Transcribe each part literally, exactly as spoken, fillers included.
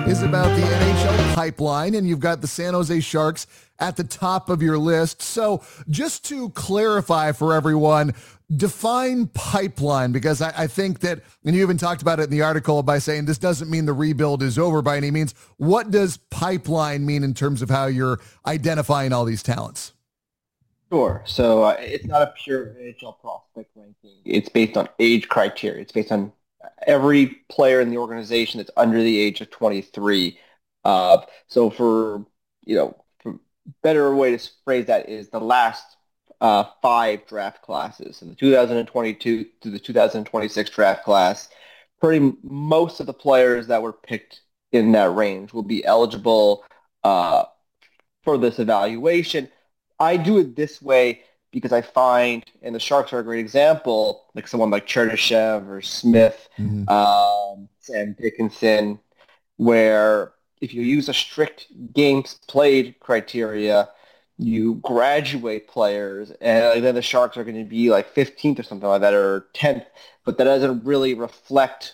is about the N H L pipeline, and you've got the San Jose Sharks at the top of your list. So just to clarify for everyone, define pipeline, because I, I think that, and you even talked about it in the article by saying this doesn't mean the rebuild is over by any means. What does pipeline mean in terms of how you're identifying all these talents? Sure. So uh, it's not a pure N H L prospect ranking. It's based on age criteria. It's based on every player in the organization that's under the age of twenty-three. Uh, so for, you know, for better way to phrase that is the last uh, five draft classes. So the two thousand twenty-two to the two thousand twenty-six draft class, pretty most of the players that were picked in that range will be eligible uh, for this evaluation. I do it this way because I find, and the Sharks are a great example, like someone like Chernishev or Smith, Mm-hmm. um, Sam Dickinson, where if you use a strict games played criteria, you graduate players, and then the Sharks are going to be like fifteenth or something like that, or tenth, but that doesn't really reflect,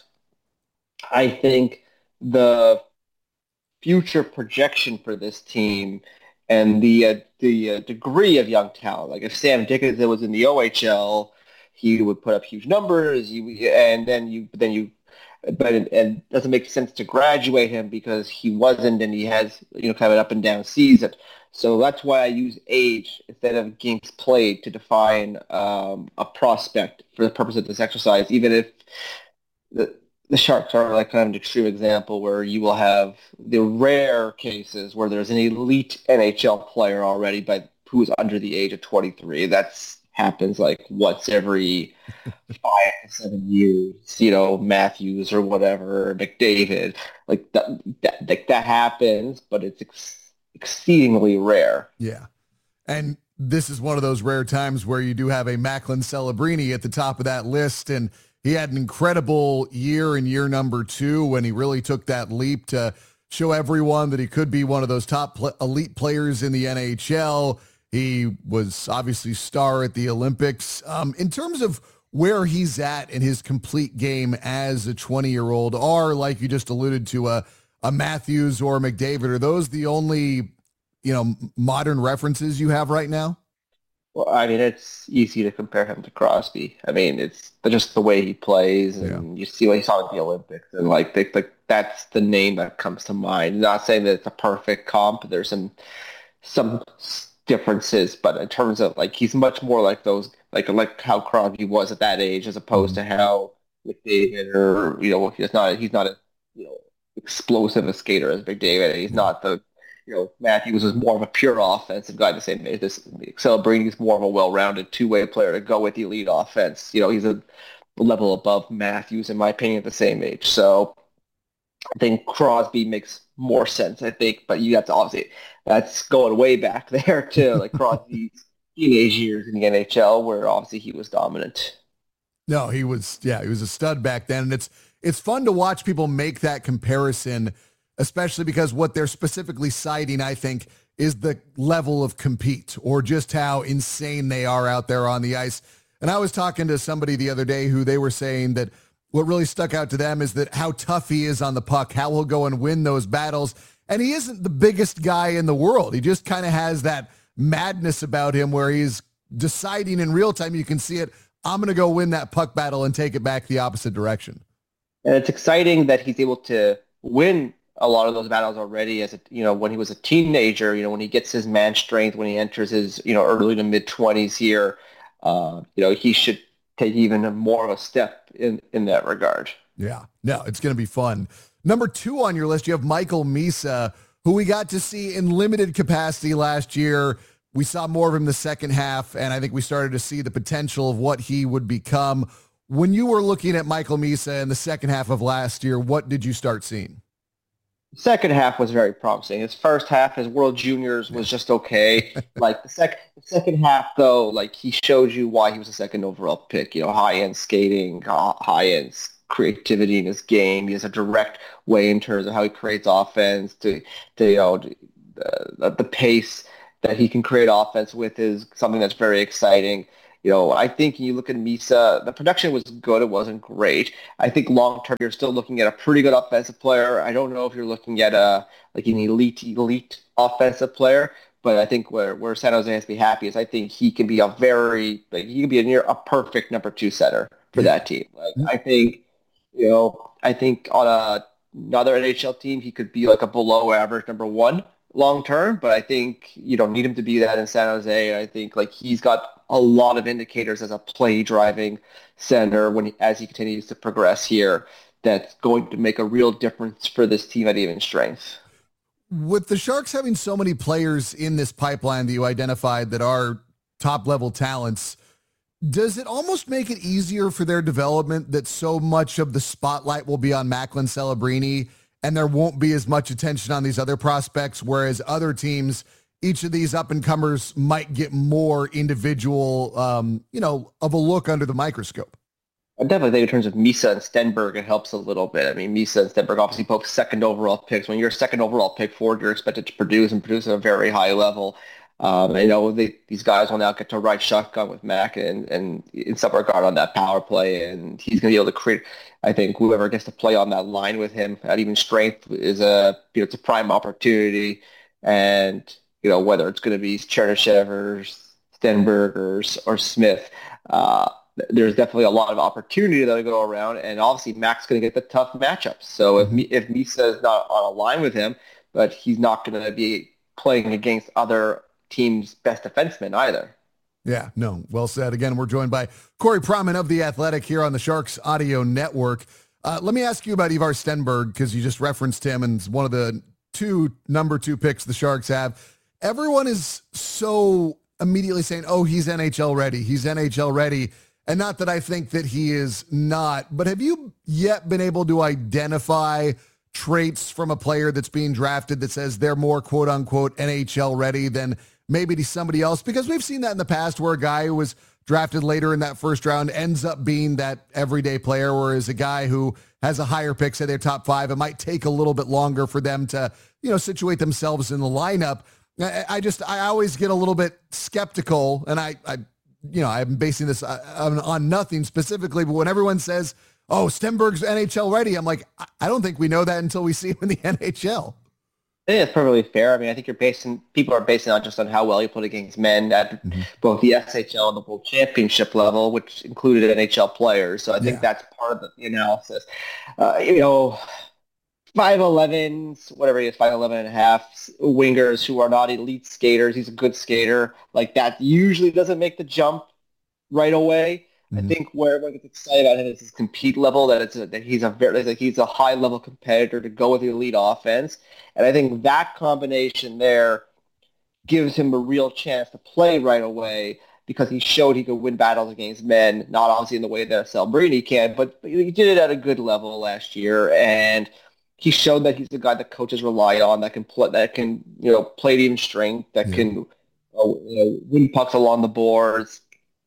I think, the future projection for this team and the uh, the uh, degree of young talent. Like if Sam Dickinson was in the O H L, he would put up huge numbers. You, and then you then you, but it, and it doesn't make sense to graduate him because he wasn't, and he has you know kind of an up and down season. So that's why I use age instead of games played to define um, a prospect for the purpose of this exercise, even if the the Sharks are like kind of an extreme example where you will have the rare cases where there's an elite N H L player already, but who's under the age of twenty-three. That's happens like once every five to seven years. You know, Matthews or whatever, McDavid, like that. That, that, that happens, but it's ex- exceedingly rare. Yeah. And this is one of those rare times where you do have a Macklin Celebrini at the top of that list. And he had an incredible year in year number two when he really took that leap to show everyone that he could be one of those top pl- elite players in the N H L. He was obviously star at the Olympics. Um, in terms of where he's at in his complete game as a twenty-year-old, or like you just alluded to, a, a Matthews or McDavid, are those the only, you know, modern references you have right now? Well, I mean, it's easy to compare him to Crosby. I mean, it's just the way he plays, Yeah. and you see what he saw at the Olympics, and like, they, like that's the name that comes to mind. Not saying that it's a perfect comp. There's some some differences, but in terms of like, he's much more like those, like like how Crosby was at that age, as opposed Mhm. to how McDavid or you know he's not he's not a you know explosive a skater as McDavid. He's Yeah. not the you know, Matthews was more of a pure offensive guy. The same as this Celebrini more of a well-rounded two-way player to go with the elite offense. You know, he's a level above Matthews, in my opinion, at the same age. So I think Crosby makes more sense, I think, but you have to obviously, that's going way back there too, like Crosby's teenage years in the N H L, where obviously he was dominant. No, he was, yeah, he was a stud back then. And it's, it's fun to watch people make that comparison, especially because what they're specifically citing, I think, is the level of compete or just how insane they are out there on the ice. And I was talking to somebody the other day who they were saying that what really stuck out to them is that how tough he is on the puck, how he'll go and win those battles. And he isn't the biggest guy in the world. He just kind of has that madness about him where he's deciding in real time. You can see it. I'm going to go win that puck battle and take it back the opposite direction. And it's exciting that he's able to win a lot of those battles already as a, you know, when he was a teenager, you know, when he gets his man strength, when he enters his, you know, early to mid twenties here, uh, you know, he should take even more of a step in, in that regard. Yeah, no, it's going to be fun. Number two on your list, you have Michael Misa, who we got to see in limited capacity last year. We saw more of him the second half, and I think we started to see the potential of what he would become. When you were looking at Michael Misa in the second half of last year, what did you start seeing? Second half was very promising. His first half, his World Juniors Yeah. was just okay. Like the second, the second half though, like he shows you why he was a second overall pick. You know, high end skating, high end creativity in his game. He has a direct way in terms of how he creates offense. To, to you know, the, the pace that he can create offense with is something that's very exciting. You know, I think you look at Misa, the production was good. It wasn't great. I think long term, you're still looking at a pretty good offensive player. I don't know if you're looking at a like an elite, elite offensive player, but I think where, where San Jose has to be happy is I think he can be a very, like he can be a near a perfect number two center for Yeah. that team. Like I think, you know, I think on a, another N H L team, he could be like a below average number one long term, but I think you don't need him to be that in San Jose. I think like he's got a lot of indicators as a play driving center when he, as he continues to progress here that's going to make a real difference for this team at even strength. With the Sharks having so many players in this pipeline that you identified that are top level talents, does it almost make it easier for their development that so much of the spotlight will be on Macklin Celebrini and there won't be as much attention on these other prospects, whereas other teams, each of these up-and-comers might get more individual, um, you know, of a look under the microscope? I definitely think in terms of Misa and Stenberg, it helps a little bit. I mean, Misa and Stenberg obviously both second overall picks. When you're a second overall pick forward, you're expected to produce and produce at a very high level. Um, you know, they, these guys will now get to ride shotgun with Mac and, and in some regard on that power play, and he's going to be able to create. I think whoever gets to play on that line with him at even strength is a you know it's a prime opportunity, and you know whether it's going to be Chernishev or Stenberg or, or Smith. Uh, there's definitely a lot of opportunity that'll go around, and obviously Mac's going to get the tough matchups. So if Mhm. if Misa is not on a line with him, but he's not going to be playing against other team's best defensemen either. Yeah, no, well said. Again, we're joined by Corey Pronman of The Athletic here on the Sharks Audio Network. Uh, let me ask you about Ivar Stenberg, because you just referenced him and it's one of the two number two picks the Sharks have. Everyone is so immediately saying, oh, he's N H L ready. He's N H L ready. And not that I think that he is not, but have you yet been able to identify traits from a player that's being drafted that says they're more quote unquote N H L ready than maybe to somebody else? Because we've seen that in the past where a guy who was drafted later in that first round ends up being that everyday player, whereas a guy who has a higher pick, say their top five, it might take a little bit longer for them to, you know, situate themselves in the lineup. I, I just, I always get a little bit skeptical, and I, I you know, I'm basing this on, on nothing specifically, but when everyone says, oh, Stenberg's N H L ready, I'm like, I don't think we know that until we see him in the N H L. I think it's perfectly fair. I mean, I think you're basing people are basing on just on how well you put against men at Mm-hmm. both the S H L and the World Championship level, which included N H L players. So I think Yeah. that's part of the analysis. Uh, you know, five elevens, whatever he is, five eleven and a half wingers who are not elite skaters. He's a good skater. Like that usually doesn't make the jump right away. I Mm-hmm. think where everyone gets excited about him is his compete level. That it's a, that he's a very like he's a high level competitor to go with the elite offense, and I think that combination there gives him a real chance to play right away because he showed he could win battles against men, not obviously in the way that Celebrini can, but he did it at a good level last year, and he showed that he's the guy that coaches rely on that can play that can you know play at even strength that Yeah. can uh, you know, win pucks along the boards.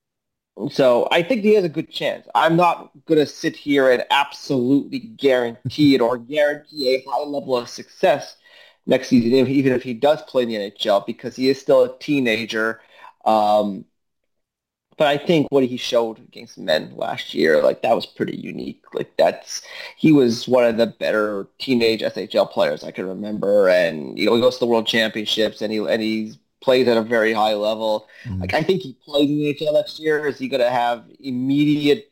So I think he has a good chance. I'm not going to sit here and absolutely guarantee it or guarantee a high level of success next season, even if he does play in the N H L, because he is still a teenager. Um, but I think what he showed against men last year, like that was pretty unique. Like that's he was one of the better teenage S H L players I can remember, and you know he goes to the World Championships, and he and he's plays at a very high level. Mm-hmm. Like I think he plays in the N H L next year. Is he going to have immediate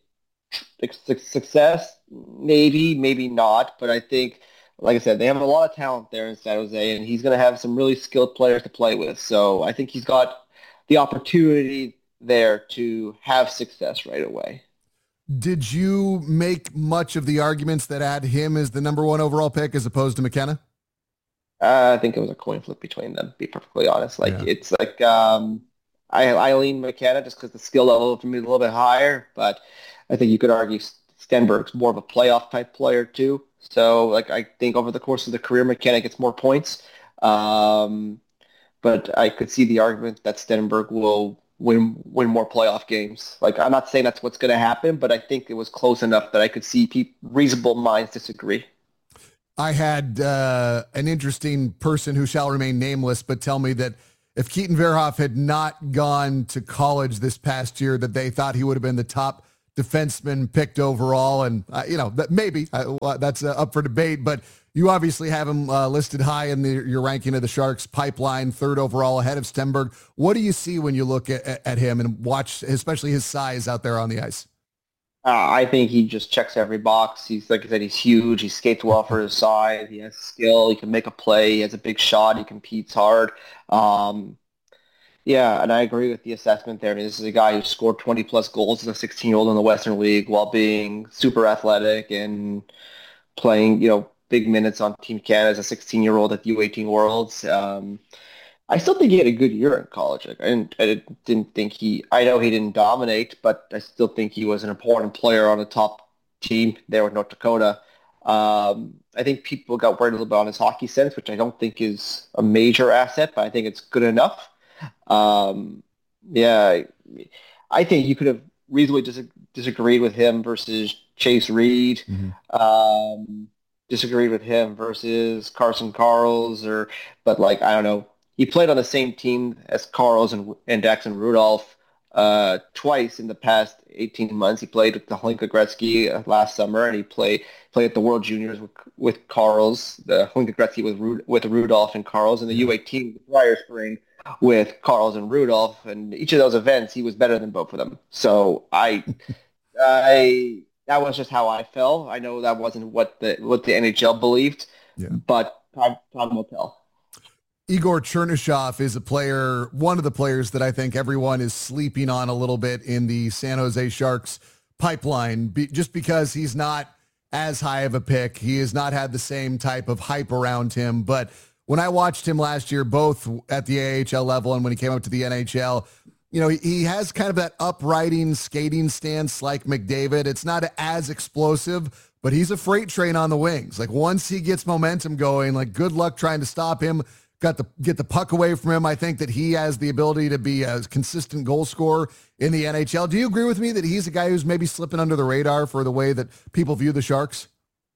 success? Maybe, maybe not. But I think, like I said, they have a lot of talent there in San Jose, and he's going to have some really skilled players to play with. So I think he's got the opportunity there to have success right away. Did you make much of the arguments that had him as the number one overall pick as opposed to McKenna? Uh, I think it was a coin flip between them, to be perfectly honest. Like, Yeah. it's like um, I, I lean McKenna just because the skill level for me is a little bit higher, but I think you could argue Stenberg's more of a playoff type player too. So, like, I think over the course of the career, McKenna gets more points. Um, but I could see the argument that Stenberg will win win more playoff games. Like I'm not saying that's what's going to happen, but I think it was close enough that I could see pe- reasonable minds disagree. I had uh, an interesting person who shall remain nameless, but tell me that if Keaton Verhoff had not gone to college this past year, that they thought he would have been the top defenseman picked overall. And, uh, you know, that maybe uh, well, that's uh, up for debate, but you obviously have him uh, listed high in the, your ranking of the Sharks pipeline, third overall ahead of Stenberg. What do you see when you look at, at him and watch, especially his size out there on the ice? Uh, I think he just checks every box. He's, like I said, he's huge. He skates well for his size. He has skill. He can make a play. He has a big shot. He competes hard. Um, yeah, and I agree with the assessment there. I mean, this is a guy who scored twenty plus goals as a sixteen-year-old in the Western League while being super athletic and playing, you know, big minutes on Team Canada as a sixteen-year-old at the U eighteen Worlds. Um, I still think he had a good year in college. Like, I didn't, I didn't didn't think he. I know he didn't dominate, but I still think he was an important player on the top team there with North Dakota. Um, I think people got worried a little bit on his hockey sense, which I don't think is a major asset, but I think it's good enough. Um, yeah, I, I think you could have reasonably dis- disagreed with him versus Chase Reed. Mm-hmm. Um, disagreed with him versus Carson Carls, or but like I don't know. He played on the same team as Carls and, and Jackson Rudolph uh, twice in the past eighteen months. He played with the Hlinka Gretzky uh, last summer, and he played played at the World Juniors with, with Carls, the Hlinka Gretzky with Ru- with Rudolph and Carls, and the U eighteen the prior spring with Carls and Rudolph. And each of those events, he was better than both of them. So I, I that was just how I felt. I know that wasn't what the what the N H L believed, Yeah. but time, time will tell. Igor Chernyshov is a player, one of the players that I think everyone is sleeping on a little bit in the San Jose Sharks pipeline, be, just because he's not as high of a pick. He has not had the same type of hype around him. But when I watched him last year, both at the A H L level and when he came up to the N H L, you know, he, he has kind of that uprighting skating stance like McDavid. It's not as explosive, but he's a freight train on the wings. Like once he gets momentum going, like good luck trying to stop him. Got the get the puck away from him. I think that he has the ability to be a consistent goal scorer in the N H L. Do you agree with me that he's a guy who's maybe slipping under the radar for the way that people view the Sharks?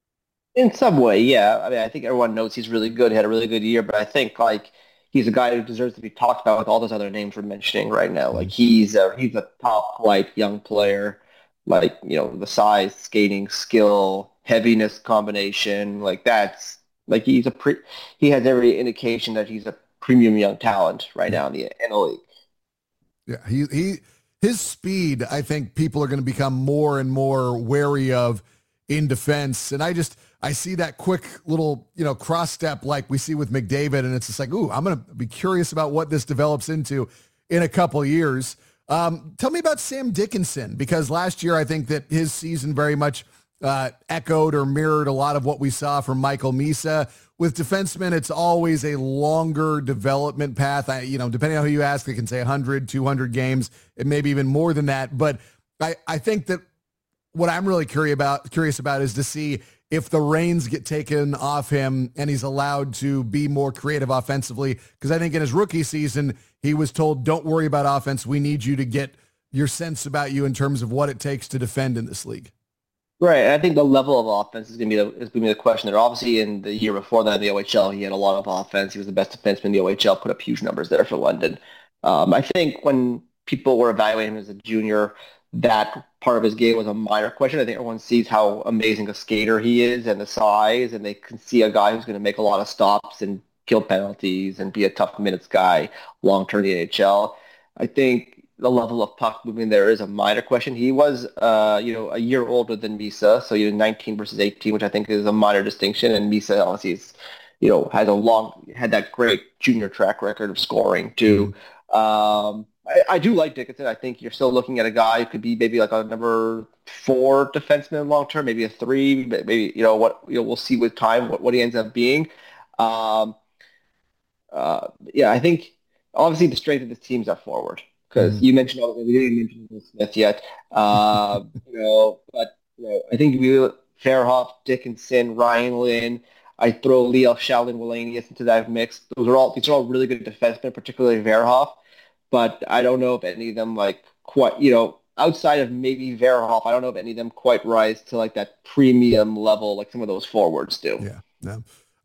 In some way, yeah. I mean, I think everyone knows he's really good. He had a really good year, but I think like he's a guy who deserves to be talked about with all those other names we're mentioning right now. Like he's a he's a top flight young player. Like you know the size, skating, skill, heaviness combination. Like that's like he's a pre. He has every indication that he's a premium young talent right now in the N L League. Yeah, he he his speed. I think people are going to become more and more wary of in defense, and I just. I see that quick little, you know, cross step like we see with McDavid, and it's just like, ooh, I'm going to be curious about what this develops into in a couple years. Um, tell me about Sam Dickinson, because last year I think that his season very much uh, echoed or mirrored a lot of what we saw from Michael Misa. With defensemen, it's always a longer development path. I, you know, depending on who you ask, they can say one hundred, two hundred games, and maybe even more than that. But I, I think that what I'm really curious about, curious about is to see if the reins get taken off him and he's allowed to be more creative offensively. Because I think in his rookie season, he was told, don't worry about offense. We need you to get your sense about you in terms of what it takes to defend in this league. Right. And I think the level of offense is going to be the, is going to be the question there. Obviously, in the year before that in the O H L, he had a lot of offense. He was the best defenseman in the O H L, put up huge numbers there for London. Um, I think when people were evaluating him as a junior, that part of his game was a minor question. I think everyone sees how amazing a skater he is and the size, and they can see a guy who's going to make a lot of stops and kill penalties and be a tough minutes guy long-term in the N H L. I think the level of puck movement there is a minor question. He was, uh, you know, a year older than Misa, so you know, nineteen versus eighteen, which I think is a minor distinction. And Misa, obviously, is, you know, has a long, had that great junior track record of scoring too. Mm-hmm. Um, I, I do like Dickinson. I think you're still looking at a guy who could be maybe like a number four defenseman long term, maybe a three, maybe you know what you know we'll see with time what, what he ends up being. Um, uh, yeah, I think obviously the strength of this team is our forward because mm-hmm. you mentioned all we didn't mention Will Smith yet. Uh, you know, but you know, I think we Fairhoff, Dickinson, Ryan Lynn. I throw Leo Shaolin Wallenius into that mix. Those are all these are all really good defensemen, particularly Verhoff. But I don't know if any of them like quite, you know, outside of maybe Verhoff, I don't know if any of them quite rise to like that premium level like some of those forwards do. Yeah, no.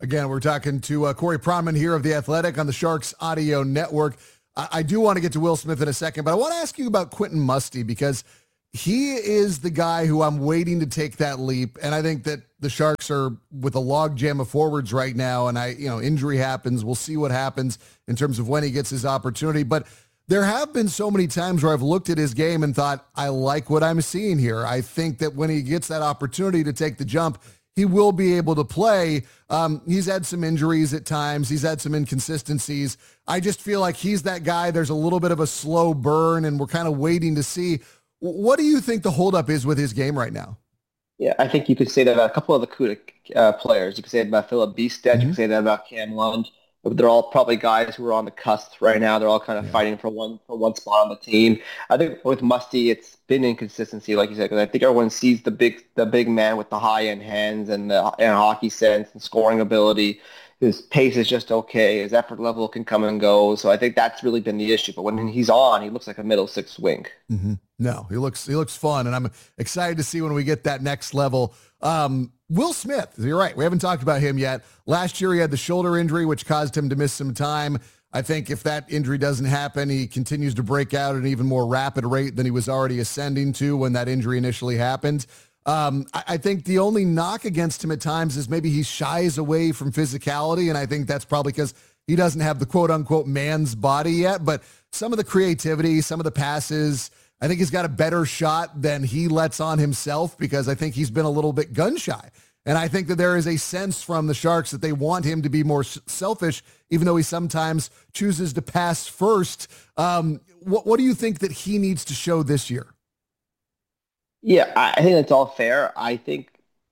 Again, we're talking to uh, Corey Pronman here of The Athletic on the Sharks Audio Network. I, I do want to get to Will Smith in a second, but I want to ask you about Quentin Musty because he is the guy who I'm waiting to take that leap. And I think that the Sharks are with a log jam of forwards right now. And I, you know, injury happens. We'll see what happens in terms of when he gets his opportunity. But there have been so many times where I've looked at his game and thought, I like what I'm seeing here. I think that when he gets that opportunity to take the jump, he will be able to play. Um, he's had some injuries at times. He's had some inconsistencies. I just feel like he's that guy. There's a little bit of a slow burn, and we're kind of waiting to see. What do you think the holdup is with his game right now? Yeah, I think you could say that about a couple of the CUDA uh, players. You could say that about Philip Beested. Mm-hmm. You could say that about Cam Lund. They're all probably guys who are on the cusp right now. They're all kind of yeah. fighting for one for one spot on the team. I think with Musty, it's been inconsistency, like you said, because I think everyone sees the big the big man with the high end hands and the and hockey sense and scoring ability. His pace is just okay. His effort level can come and go. So I think that's really been the issue. But when he's on, he looks like a middle six wing. Mm-hmm. No, he looks he looks fun, and I'm excited to see when we get that next level. Um, Will Smith, you're right. We haven't talked about him yet. Last year he had the shoulder injury, which caused him to miss some time. I think if that injury doesn't happen, he continues to break out at an even more rapid rate than he was already ascending to when that injury initially happened. Um, I, I think the only knock against him at times is maybe he shies away from physicality, and I think that's probably because he doesn't have the quote-unquote man's body yet. But some of the creativity, some of the passes, I think he's got a better shot than he lets on himself because I think he's been a little bit gun shy. And I think that there is a sense from the Sharks that they want him to be more selfish, even though he sometimes chooses to pass first. Um, what, what do you think that he needs to show this year? Yeah, I think that's all fair. I think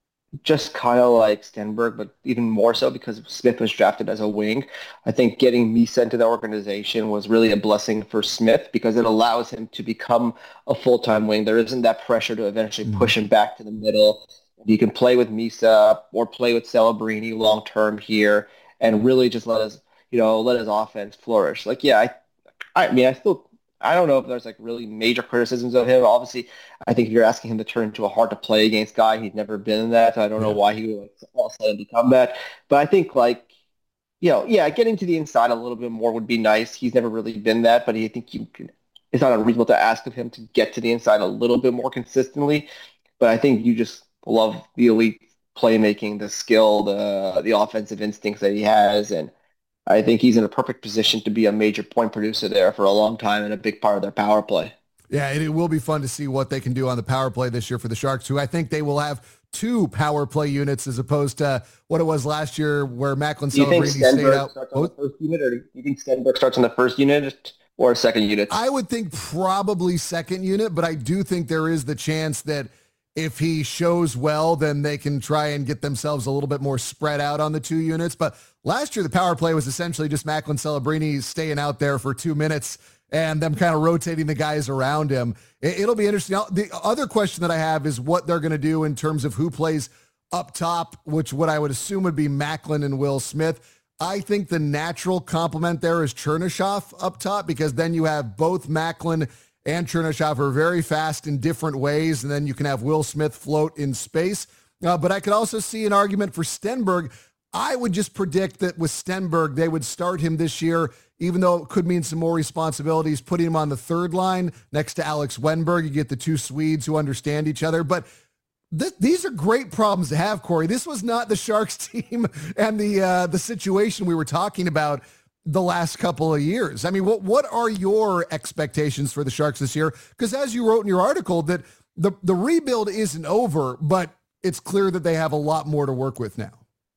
just kind of like Stenberg, but even more so because Smith was drafted as a wing. I think getting Misa into the organization was really a blessing for Smith because it allows him to become a full-time wing. There isn't that pressure to eventually mm-hmm. push him back to the middle. You can play with Misa or play with Celebrini long-term here and really just let us, you know, let his offense flourish. Like, yeah, I, I mean, I still, I don't know if there's like really major criticisms of him. Obviously, I think if you're asking him to turn into a hard to play against guy, he's never been in that. So I don't yeah. know why he would like, all of a sudden become that. But I think like, you know, yeah, getting to the inside a little bit more would be nice. He's never really been that, but I think you can, it's not unreasonable to ask of him to get to the inside a little bit more consistently. But I think you just love the elite playmaking, the skill, the the offensive instincts that he has, and I think he's in a perfect position to be a major point producer there for a long time and a big part of their power play. Yeah, it, it will be fun to see what they can do on the power play this year for the Sharks, who I think they will have two power play units as opposed to what it was last year where Macklin Celebrini stayed out. Starts on the first unit, or do you think Stenberg starts on the first unit or second unit? I would think probably second unit, but I do think there is the chance that if he shows well, then they can try and get themselves a little bit more spread out on the two units. But last year, the power play was essentially just Macklin Celebrini staying out there for two minutes and them kind of rotating the guys around him. It'll be interesting. Now, the other question that I have is what they're going to do in terms of who plays up top, which what I would assume would be Macklin and Will Smith. I think the natural complement there is Chernyshov up top because then you have both Macklin and Chernyshov are very fast in different ways, and then you can have Will Smith float in space. Uh, but I could also see an argument for Stenberg. I would just predict that with Stenberg, they would start him this year, even though it could mean some more responsibilities, putting him on the third line next to Alex Wennberg. You get the two Swedes who understand each other. But th- these are great problems to have, Corey. This was not the Sharks team and the uh, the situation we were talking about the last couple of years. I mean, what what are your expectations for the Sharks this year? Because as you wrote in your article, that the, the rebuild isn't over, but it's clear that they have a lot more to work with now.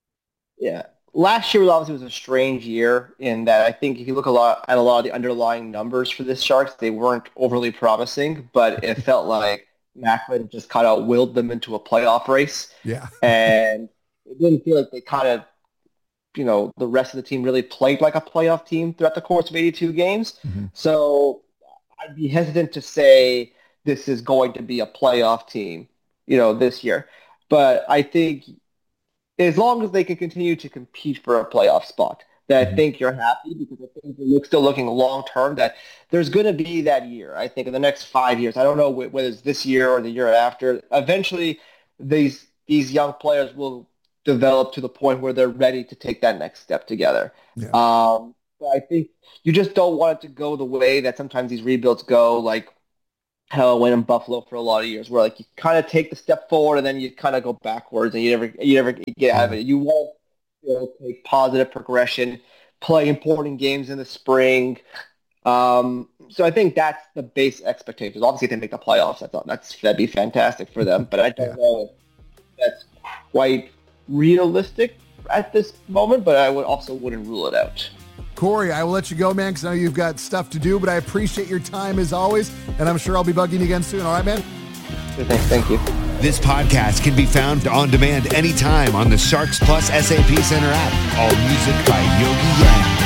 Yeah. Last year obviously was a strange year in that I think if you look a lot at a lot of the underlying numbers for the Sharks, they weren't overly promising, but it felt like Macklin just kind of willed them into a playoff race. Yeah. And it didn't feel like they kind of you know, the rest of the team really played like a playoff team throughout the course of eighty-two games. Mm-hmm. So I'd be hesitant to say this is going to be a playoff team, you know, this year. But I think as long as they can continue to compete for a playoff spot, that mm-hmm. I think you're happy because I think you're still looking long-term that there's going to be that year. I think in the next five years, I don't know whether it's this year or the year after, eventually these these young players will developed to the point where they're ready to take that next step together. Yeah. Um, but I think you just don't want it to go the way that sometimes these rebuilds go, like how it went in Buffalo for a lot of years, where like you kind of take the step forward and then you kind of go backwards and you never you never get out of it. You want to, you know, take positive progression, play important games in the spring. Um, so I think that's the base expectations. Obviously, if they make the playoffs, I thought that's that'd be fantastic for them. But I don't yeah. know if that's quite realistic at this moment. But I would also wouldn't rule it out. Corey, I will let you go, man, because I know you've got stuff to do. But I appreciate your time as always, and I'm sure I'll be bugging you again soon. All right, man? Thanks. Thank you. This podcast can be found on demand anytime on the Sharks Plus S A P Center app. All music by Yogi Yang.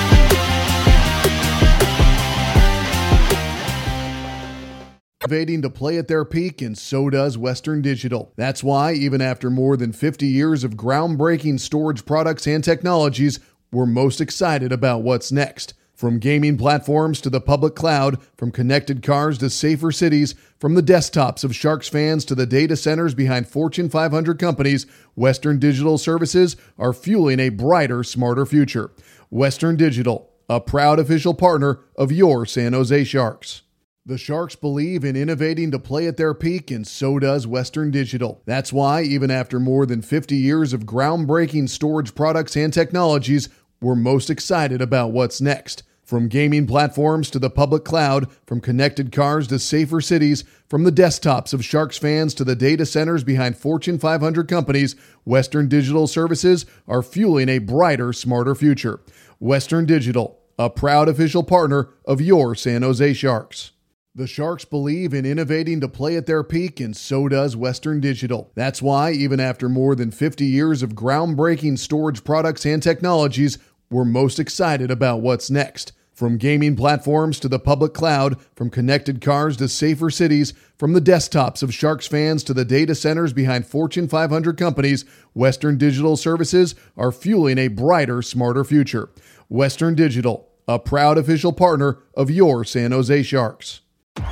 Innovating to play at their peak, and so does Western Digital. That's why, even after more than fifty years of groundbreaking storage products and technologies, we're most excited about what's next. From gaming platforms to the public cloud, from connected cars to safer cities, from the desktops of Sharks fans to the data centers behind Fortune five hundred companies, Western Digital services are fueling a brighter, smarter future. Western Digital, a proud official partner of your San Jose Sharks. The Sharks believe in innovating to play at their peak, and so does Western Digital. That's why, even after more than fifty years of groundbreaking storage products and technologies, we're most excited about what's next. From gaming platforms to the public cloud, from connected cars to safer cities, from the desktops of Sharks fans to the data centers behind Fortune five hundred companies, Western Digital services are fueling a brighter, smarter future. Western Digital, a proud official partner of your San Jose Sharks. The Sharks believe in innovating to play at their peak, and so does Western Digital. That's why, even after more than fifty years of groundbreaking storage products and technologies, we're most excited about what's next. From gaming platforms to the public cloud, from connected cars to safer cities, from the desktops of Sharks fans to the data centers behind Fortune five hundred companies, Western Digital services are fueling a brighter, smarter future. Western Digital, a proud official partner of your San Jose Sharks.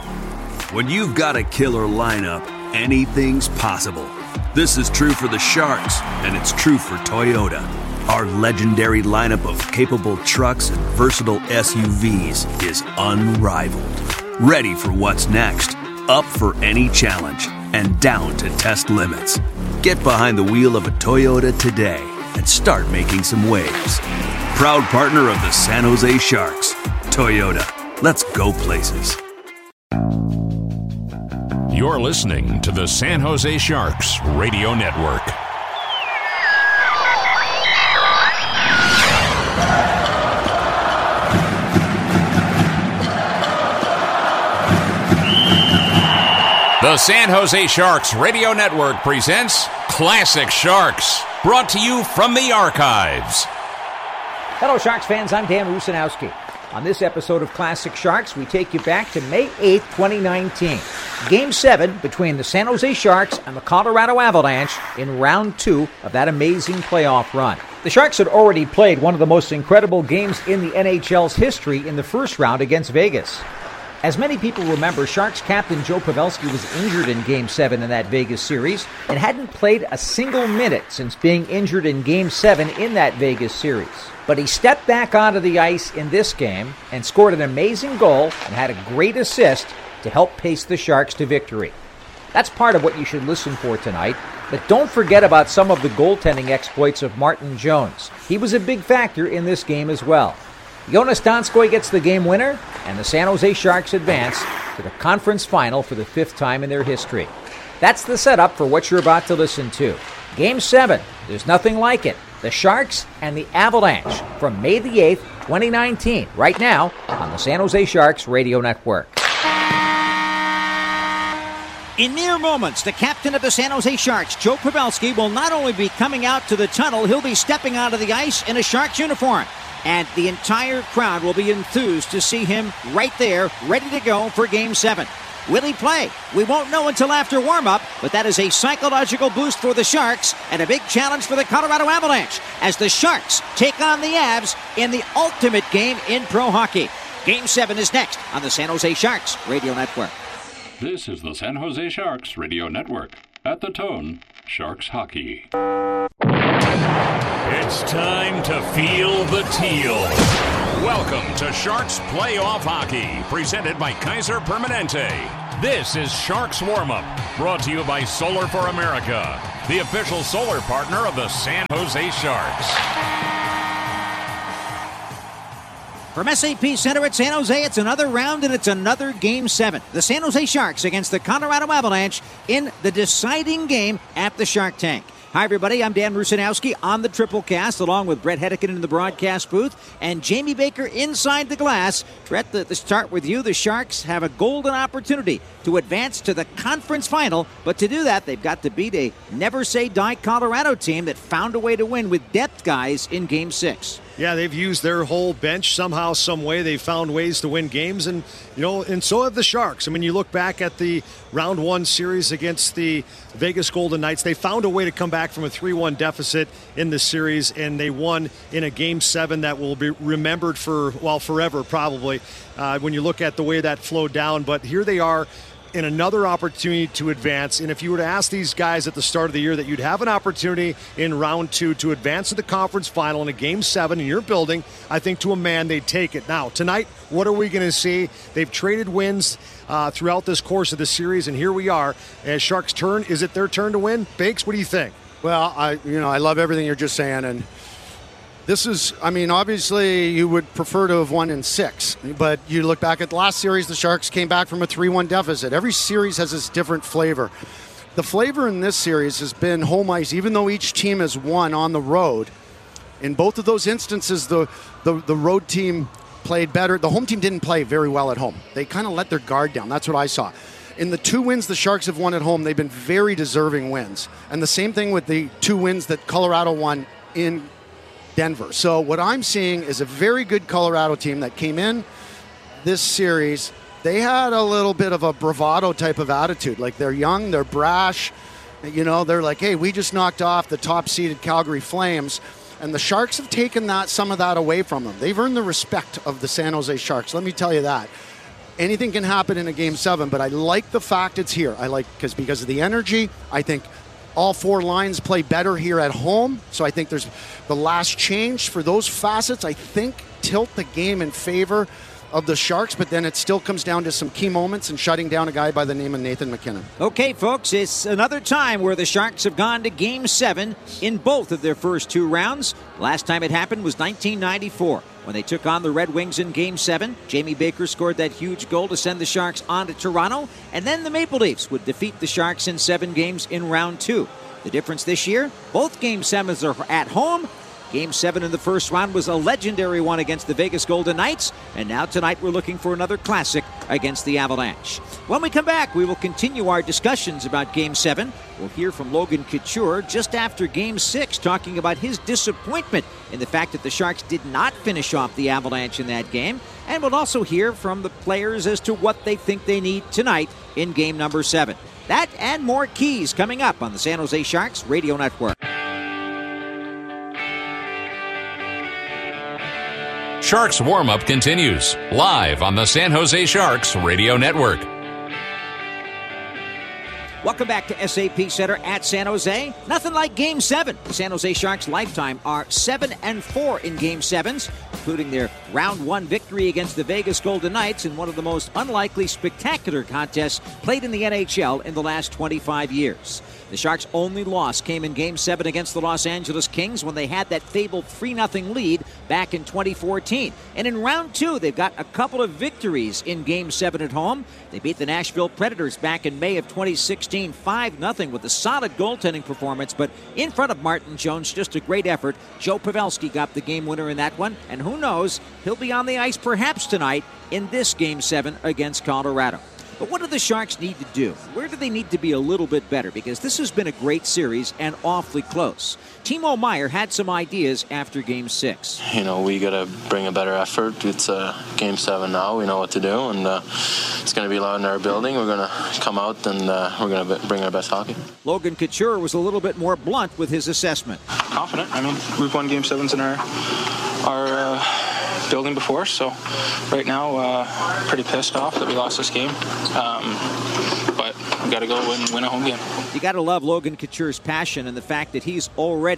When you've got a killer lineup, anything's possible. This is true for the Sharks, and it's true for Toyota. Our legendary lineup of capable trucks and versatile S U Vs is unrivaled. Ready for what's next, up for any challenge, and down to test limits. Get behind the wheel of a Toyota today and start making some waves. Proud partner of the San Jose Sharks. Toyota, let's go places. You're listening to the San Jose Sharks Radio Network. The San Jose Sharks Radio Network presents Classic Sharks, brought to you from the archives. Hello, Sharks fans. I'm Dan Rusanowski. On this episode of Classic Sharks, we take you back to May eighth, twenty nineteen. Game seven between the San Jose Sharks and the Colorado Avalanche in round two of that amazing playoff run. The Sharks had already played one of the most incredible games in the N H L's history in the first round against Vegas. As many people remember, Sharks captain Joe Pavelski was injured in Game seven in that Vegas series and hadn't played a single minute since being injured in Game seven in that Vegas series. But he stepped back onto the ice in this game and scored an amazing goal and had a great assist to help pace the Sharks to victory. That's part of what you should listen for tonight, but don't forget about some of the goaltending exploits of Martin Jones. He was a big factor in this game as well. Jonas Donskoy gets the game winner, and the San Jose Sharks advance to the conference final for the fifth time in their history. That's the setup for what you're about to listen to. Game seven, there's nothing like it. The Sharks and the Avalanche from May the eighth, twenty nineteen, right now on the San Jose Sharks Radio Network. In mere moments, the captain of the San Jose Sharks, Joe Pavelski, will not only be coming out to the tunnel, he'll be stepping out of the ice in a Sharks uniform. And the entire crowd will be enthused to see him right there, ready to go for Game seven. Will he play? We won't know until after warm-up, but that is a psychological boost for the Sharks and a big challenge for the Colorado Avalanche as the Sharks take on the Avs in the ultimate game in pro hockey. Game seven is next on the San Jose Sharks Radio Network. This is the San Jose Sharks Radio Network. At the tone, Sharks Hockey. It's time to feel the teal. Welcome to Sharks Playoff Hockey, presented by Kaiser Permanente. This is Sharks Warm-Up, brought to you by Solar for America, the official solar partner of the San Jose Sharks. From S A P Center at San Jose, it's another round and it's another Game seven. The San Jose Sharks against the Colorado Avalanche in the deciding game at the Shark Tank. Hi, everybody. I'm Dan Rusanowski on the Triple Cast, along with Brett Hedican in the broadcast booth and Jamie Baker inside the glass. Brett, to start with you, the Sharks have a golden opportunity to advance to the conference final, but to do that, they've got to beat a never-say-die Colorado team that found a way to win with depth guys in Game six. Yeah, they've used their whole bench somehow, some way. They've found ways to win games, and you know, and so have the Sharks. I mean, you look back at the round one series against the Vegas Golden Knights. They found a way to come back from a three one deficit in the series, and they won in a Game seven that will be remembered for, well, forever probably, uh, when you look at the way that flowed down. But here they are in another opportunity to advance. And if you were to ask these guys at the start of the year that you'd have an opportunity in round two to advance to the conference final in a Game seven in your building, I think to a man they'd take it. Now, tonight, what are we going to see? They've traded wins uh, throughout this course of the series, and here we are. As Sharks' turn, is it their turn to win? Bakes, what do you think? Well, I you know I love everything you're just saying, and this is, I mean, obviously you would prefer to have won in six, but you look back at the last series, the Sharks came back from a three one deficit. Every series has this different flavor. The flavor in this series has been home ice, even though each team has won on the road. In both of those instances, the, the, the road team played better. The home team didn't play very well at home. They kind of let their guard down. That's what I saw. In the two wins the Sharks have won at home, they've been very deserving wins. And the same thing with the two wins that Colorado won in Denver. So what I'm seeing is a very good Colorado team that came in this series. They had a little bit of a bravado type of attitude. Like, they're young, they're brash. You know, they're like, hey, we just knocked off the top-seeded Calgary Flames. And the Sharks have taken that some of that away from them. They've earned the respect of the San Jose Sharks. Let me tell you that. Anything can happen in a Game seven, but I like the fact it's here. I like because because of the energy. I think all four lines play better here at home. So I think there's the last change for those facets, I think, tilt the game in favor of the Sharks, but then it still comes down to some key moments and shutting down a guy by the name of Nathan MacKinnon. Okay, folks, it's another time where the Sharks have gone to Game seven in both of their first two rounds. Last time it happened was nineteen ninety-four. When they took on the Red Wings in Game seven, Jamie Baker scored that huge goal to send the Sharks on to Toronto, and then the Maple Leafs would defeat the Sharks in seven games in round two. The difference this year, both Game sevens are at home. Game seven in the first round was a legendary one against the Vegas Golden Knights, and now tonight we're looking for another classic against the Avalanche. When we come back, we will continue our discussions about Game seven. We'll hear from Logan Couture just after Game six, talking about his disappointment in the fact that the Sharks did not finish off the Avalanche in that game. And we'll also hear from the players as to what they think they need tonight in Game number seven. That and more keys coming up on the San Jose Sharks Radio Network. Sharks Warm-Up continues live on the San Jose Sharks Radio Network. Welcome back to S A P Center at San Jose. Nothing like Game seven. The San Jose Sharks' lifetime are seven and four in Game sevens, including their round one victory against the Vegas Golden Knights in one of the most unlikely spectacular contests played in the N H L in the last twenty-five years. The Sharks' only loss came in Game seven against the Los Angeles Kings when they had that fabled three nothing lead back in twenty fourteen. And in round two, they've got a couple of victories in Game seven at home. They beat the Nashville Predators back in May of twenty sixteen, five nothing with a solid goaltending performance, but in front of Martin Jones, just a great effort. Joe Pavelski got the game winner in that one, and who knows, he'll be on the ice perhaps tonight in this Game seven against Colorado. But what do the Sharks need to do? Where do they need to be a little bit better? Because this has been a great series and awfully close. Timo Meier had some ideas after Game six. You know, we got to bring a better effort. It's uh, Game seven now. We know what to do, and uh, it's going to be loud in our building. We're going to come out, and uh, we're going to bring our best hockey. Logan Couture was a little bit more blunt with his assessment. Confident. I mean, we've won Game sevens in our, our uh, building before, so right now, uh, pretty pissed off that we lost this game. Um, but we got to go win, win a home game. You got to love Logan Couture's passion and the fact that he's already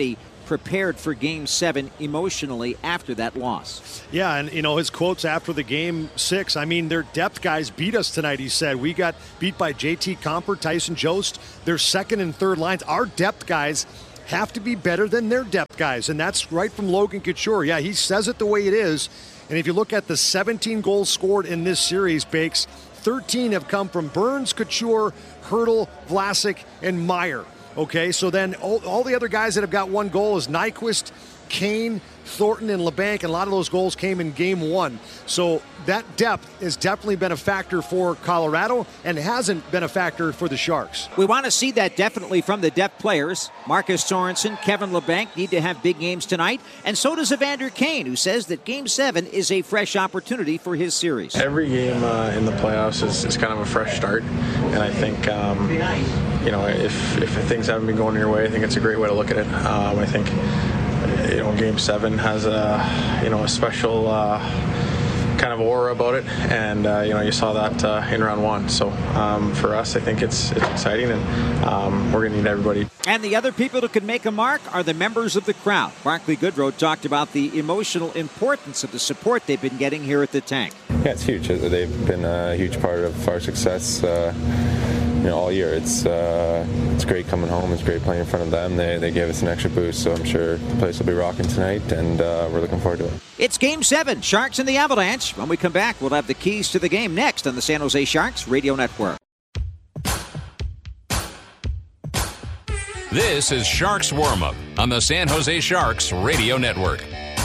prepared for Game seven emotionally after that loss. Yeah, and, you know, his quotes after the Game six, I mean, their depth guys beat us tonight, he said. We got beat by J T Compher, Tyson Jost, their second and third lines. Our depth guys have to be better than their depth guys, and that's right from Logan Couture. Yeah, he says it the way it is. And if you look at the seventeen goals scored in this series, Bakes, thirteen have come from Burns, Couture, Hertl, Vlasic, and Meyer. Okay, so then all, all the other guys that have got one goal is Nyquist, Kane, Thornton, and LeBanc, and a lot of those goals came in game one. So that depth has definitely been a factor for Colorado and hasn't been a factor for the Sharks. We want to see that definitely from the depth players. Marcus Sorensen, Kevin LeBanc need to have big games tonight, and so does Evander Kane, who says that Game seven is a fresh opportunity for his series. Every game uh, in the playoffs is, is kind of a fresh start, and I think, um, you know, if, if things haven't been going your way, I think it's a great way to look at it. Um, I think, you know, Game seven has a, you know, a special uh, kind of aura about it, and uh, you know, you saw that uh, in round one. So um, for us, I think it's it's exciting, and um, we're going to need everybody. And the other people who can make a mark are the members of the crowd. Barclay Goodrow talked about the emotional importance of the support they've been getting here at the Tank. Yeah, it's huge. They've been a huge part of our success. Uh, You know, all year. It's uh, it's great coming home. It's great playing in front of them. They they gave us an extra boost, so I'm sure the place will be rocking tonight, and uh, we're looking forward to it. It's Game seven, Sharks and the Avalanche. When we come back, we'll have the keys to the game next on the San Jose Sharks Radio Network. This is Sharks Warm-Up on the San Jose Sharks Radio Network.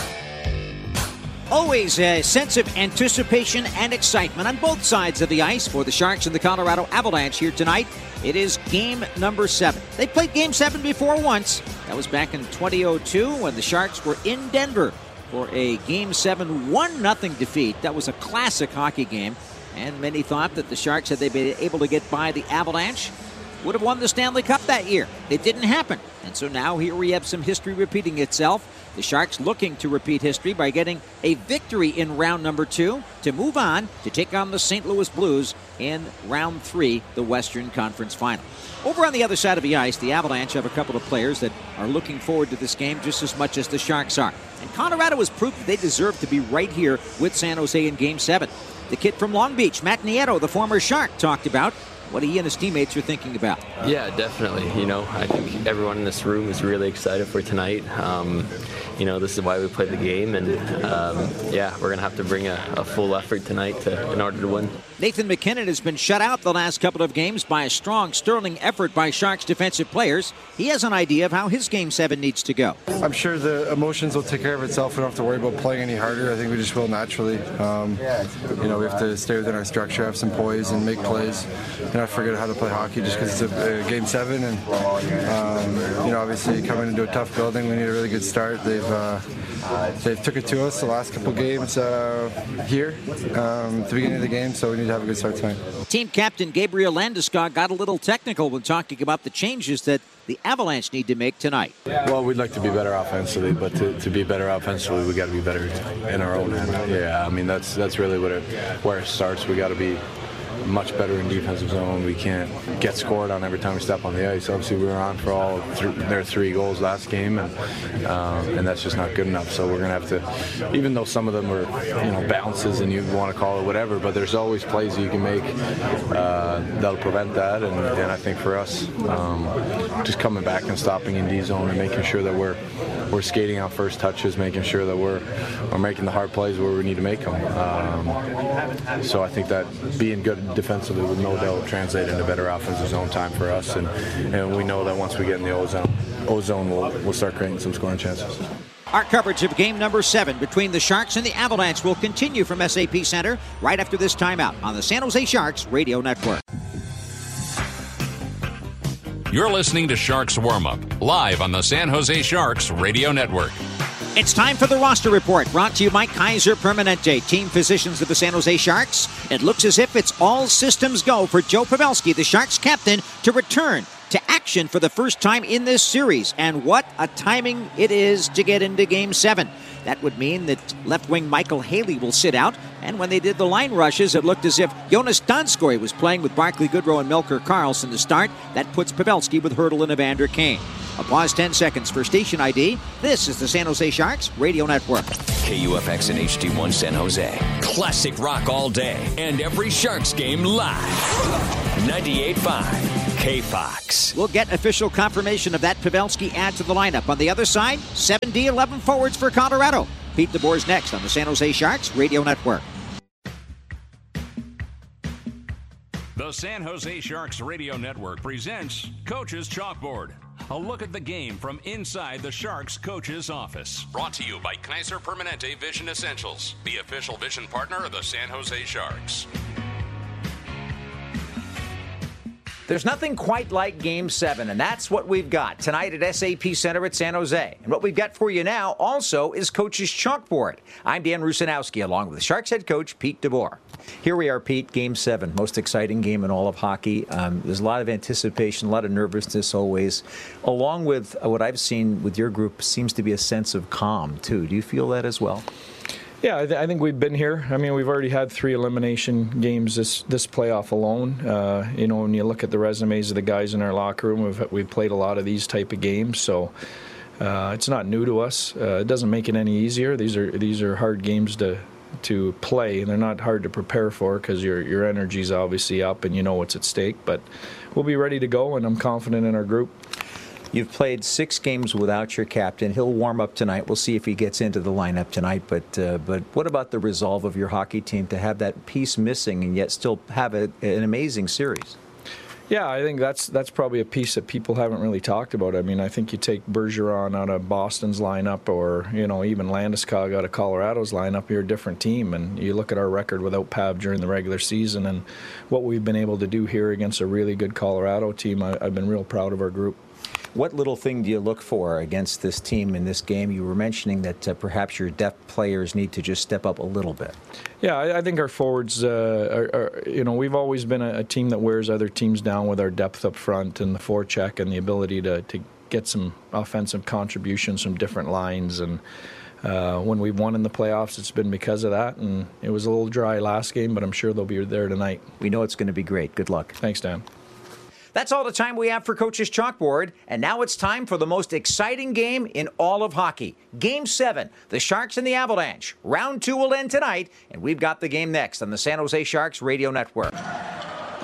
Always a sense of anticipation and excitement on both sides of the ice for the Sharks and the Colorado Avalanche here tonight. It is game number seven. They played game seven before once. That was back in twenty oh two when the Sharks were in Denver for a game seven one nothing defeat. That was a classic hockey game, and many thought that the Sharks, had they been able to get by the Avalanche, would have won the Stanley Cup that year. It didn't happen. And so now here we have some history repeating itself. The Sharks looking to repeat history by getting a victory in round number two to move on to take on the Saint Louis Blues in round three, the Western Conference Final. Over on the other side of the ice, the Avalanche have a couple of players that are looking forward to this game just as much as the Sharks are. And Colorado has proved that they deserve to be right here with San Jose in game seven. The kid from Long Beach, Matt Nieto, the former Shark, talked about what he and his teammates are thinking about. Yeah, definitely. You know, I think everyone in this room is really excited for tonight. Um, you know, this is why we play the game, and um, yeah, we're going to have to bring a, a full effort tonight to, in order to win. Nathan MacKinnon has been shut out the last couple of games by a strong, sterling effort by Sharks defensive players. He has an idea of how his game seven needs to go. I'm sure the emotions will take care of itself. We don't have to worry about playing any harder. I think we just will naturally. Um, you know, we have to stay within our structure, have some poise, and make plays. And not forget how to play hockey just because it's a, a game seven. And um, you know, obviously coming into a tough building, we need a really good start. They've uh, they've took it to us the last couple games uh, here um, at the beginning of the game, so we need to have a good start tonight. Team captain Gabriel Landeskog got a little technical when talking about the changes that the Avalanche need to make tonight. Well, we'd like to be better offensively, but to, to be better offensively, we got to be better in our own end. Yeah, I mean that's that's really what it, where it starts. We got to be much better in defensive zone. We can't get scored on every time we step on the ice. Obviously, we were on for all th- their three goals last game, and um, and that's just not good enough. So we're gonna have to, even though some of them were, you know, bounces and you want to call it whatever, but there's always plays you can make uh, that'll prevent that. And, and I think for us, um, just coming back and stopping in D zone and making sure that we're we're skating out first touches, making sure that we're we're making the hard plays where we need to make them. Um, so I think that being good defensively would no doubt translate into better offensive zone time for us, and, and we know that once we get in the O-zone, O-zone we'll, we'll start creating some scoring chances. Our coverage of game number seven between the Sharks and the Avalanche will continue from S A P Center right after this timeout on the San Jose Sharks Radio Network. You're listening to Sharks Warm-Up, live on the San Jose Sharks Radio Network. It's time for the roster report, brought to you by Kaiser Permanente, team physicians of the San Jose Sharks. It looks as if it's all systems go for Joe Pavelski, the Sharks captain, to return to action for the first time in this series. And what a timing it is to get into Game seven. That would mean that left wing Michael Haley will sit out. And when they did the line rushes, it looked as if Jonas Donskoy was playing with Barclay Goodrow and Melker Karlsson to start. That puts Pavelski with Hertl and Evander Kane. Applause ten seconds for station I D. This is the San Jose Sharks Radio Network. K U F X and H D one San Jose. Classic rock all day and every Sharks game live. ninety-eight point five K Fox. We'll get official confirmation of that Pavelski add to the lineup. On the other side, seven D eleven forwards for Colorado. Pete DeBoer's next on the San Jose Sharks Radio Network. The San Jose Sharks Radio Network presents Coach's Chalkboard. A look at the game from inside the Sharks coach's office. Brought to you by Kaiser Permanente Vision Essentials, the official vision partner of the San Jose Sharks. There's nothing quite like Game seven, and that's what we've got tonight at S A P Center at San Jose. And what we've got for you now also is Coach's Chalkboard. I'm Dan Rusanowski, along with Sharks head coach Pete DeBoer. Here we are, Pete, Game seven, most exciting game in all of hockey. Um, there's a lot of anticipation, a lot of nervousness always, along with what I've seen with your group seems to be a sense of calm, too. Do you feel that as well? Yeah, I, th- I think we've been here. I mean, we've already had three elimination games this this playoff alone. Uh, you know, when you look at the resumes of the guys in our locker room, we've, we've played a lot of these type of games, so uh, it's not new to us. Uh, it doesn't make it any easier. These are these are hard games to to play, and they're not hard to prepare for because your your energy's obviously up and you know what's at stake. But we'll be ready to go, and I'm confident in our group. You've played six games without your captain. He'll warm up tonight. We'll see if he gets into the lineup tonight. But uh, but what about the resolve of your hockey team to have that piece missing and yet still have a, an amazing series? Yeah, I think that's that's probably a piece that people haven't really talked about. I mean, I think you take Bergeron out of Boston's lineup, or you know even Landeskog out of Colorado's lineup, you're a different team. And you look at our record without Pav during the regular season and what we've been able to do here against a really good Colorado team. I, I've been real proud of our group. What little thing do you look for against this team in this game? You were mentioning that uh, perhaps your depth players need to just step up a little bit. Yeah, I, I think our forwards, uh, are, are, you know, we've always been a, a team that wears other teams down with our depth up front and the forecheck and the ability to, to get some offensive contributions from different lines. And uh, when we've won in the playoffs, it's been because of that. And it was a little dry last game, but I'm sure they'll be there tonight. We know it's going to be great. Good luck. Thanks, Dan. That's all the time we have for Coach's Chalkboard. And now it's time for the most exciting game in all of hockey. Game seven, the Sharks and the Avalanche. Round two will end tonight, and we've got the game next on the San Jose Sharks Radio Network.